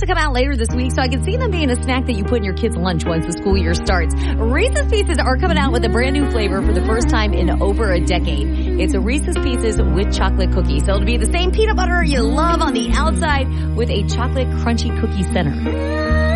to come out later this week, so I can see them being a snack that you put in your kids' lunch once the school year starts. Reese's Pieces are coming out with a brand new flavor for the first time in over a decade. It's a Reese's Pieces with chocolate cookie. So it'll be the same peanut butter you love on the outside with a chocolate crunchy cookie center.